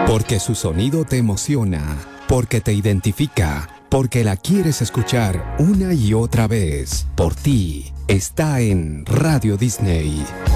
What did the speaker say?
Porque su sonido te emociona, porque te identifica, porque la quieres escuchar una y otra vez. Por ti, está en Radio Disney.